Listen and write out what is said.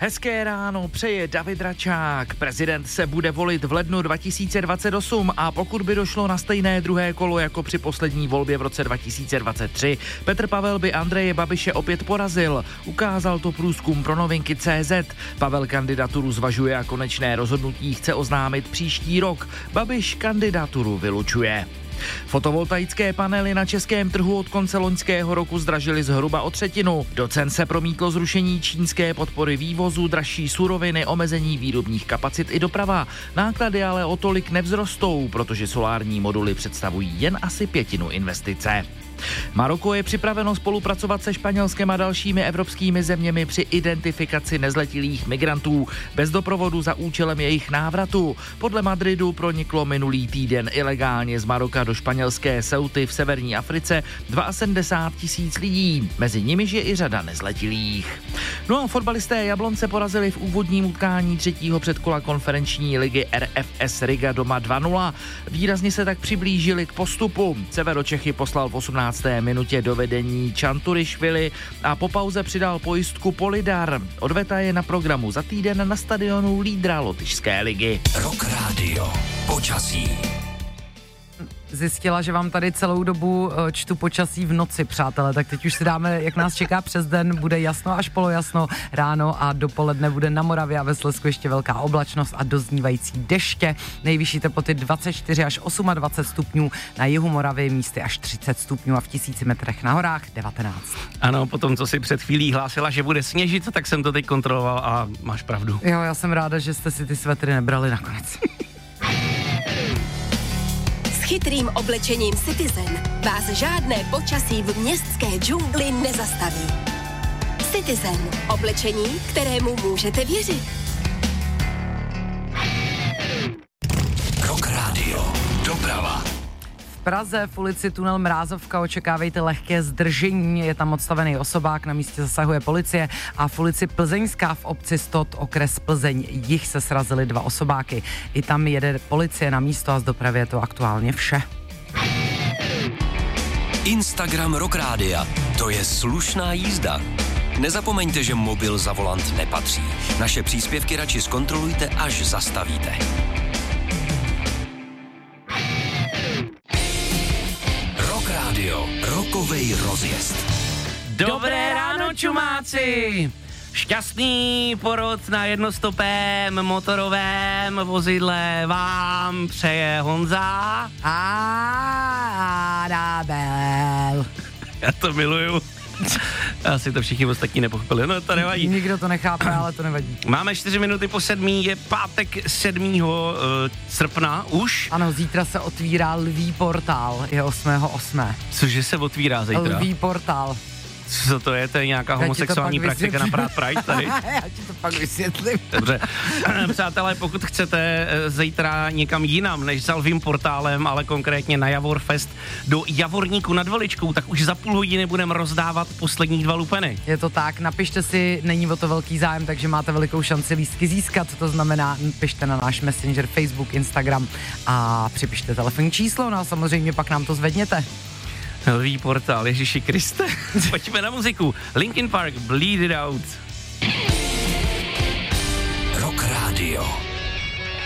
Hezké ráno přeje David Račák. Prezident se bude volit v lednu 2028 a pokud by došlo na stejné druhé kolo jako při poslední volbě v roce 2023, Petr Pavel by Andreje Babiše opět porazil. Ukázal to průzkum pro Novinky.cz. Pavel kandidaturu zvažuje a konečné rozhodnutí chce oznámit příští rok. Babiš kandidaturu vylučuje. Fotovoltaické panely na českém trhu od konce loňského roku zdražily zhruba o třetinu. Do cen se promítlo zrušení čínské podpory vývozu, dražší suroviny, omezení výrobních kapacit i doprava. Náklady ale o tolik nevzrostou, protože solární moduly představují jen asi pětinu investice. Maroko je připraveno spolupracovat se Španělskem a dalšími evropskými zeměmi při identifikaci nezletilých migrantů bez doprovodu za účelem jejich návratu. Podle Madridu proniklo minulý týden ilegálně z Maroka do španělské Ceuty v severní Africe 72 000 lidí, mezi nimiž je i řada nezletilých. No a fotbalisté Jablonce porazili v úvodním utkání třetího předkola konferenční ligy RFS Riga doma 2-0. Výrazně se tak přiblížili k postupu. Severočechy poslal v 18. minutě do vedení Čanturišvili a po pauze přidal pojistku Polidar. Odveta je na programu za týden na stadionu lídra lotyšské ligy. Rock Radio. Počasí. Zjistila, že vám tady celou dobu čtu počasí v noci, přátelé, tak teď už si dáme, jak nás čeká přes den, bude jasno až polojasno ráno a dopoledne bude na Moravě a ve Slezsku ještě velká oblačnost a doznívající deště. Nejvyšší teploty 24 až 28 stupňů, na jihu Moravy místy až 30 stupňů a v 1000 metrech na horách 19. Ano, potom, co si před chvílí hlásila, že bude sněžit, tak jsem to teď kontroloval a máš pravdu. Jo, já jsem ráda, že jste si ty svetry nebrali nakonec. S chytrým oblečením Citizen vás žádné počasí v městské džungli nezastaví. Citizen. Oblečení, kterému můžete věřit. Rock Radio. Doprava. V Praze v ulici Tunel Mrázovka očekávejte lehké zdržení, je tam odstavený osobák, na místě zasahuje policie a v ulici Plzeňská v obci Stot, okres Plzeň, jich se srazily 2 osobáky. I tam jede policie na místo a z dopravy je to aktuálně vše. Instagram Rock Rádia. To je slušná jízda. Nezapomeňte, že mobil za volant nepatří. Naše příspěvky radši zkontrolujte, až zastavíte. Rokovej rozjezd. Dobré ráno, čumáci! Šťastný porod na jednostopém motorovém vozidle vám přeje Honza a Adabel. Já to miluju. Asi to všichni ostatní nepochopili, no to nevadí. Nikdo to nechápe, ale to nevadí. Máme 4 minuty po 7, je pátek 7. srpna už. Ano, zítra se otvírá Lví portál, je 8.8. Cože se otvírá zítra? Lví portál. Co to je? To je nějaká homosexuální praktika na Prague Pride tady? Já ti to pak vysvětlím. Dobře. Přátelé, pokud chcete zítra někam jinam než za Lvým portálem, ale konkrétně na Javorfest do Javorníku nad Veličkou, tak už za půl hodiny budeme rozdávat posledních 2 lupeny. Je to tak, napište si, není o to velký zájem, takže máte velikou šanci lístky získat, to znamená, pište na náš Messenger, Facebook, Instagram a připište telefonní číslo, no a samozřejmě pak nám to zvedněte. Lví portál, Ježíši Kriste. Pojďme na muziku. Linkin Park, Bleed It Out. Rock Radio.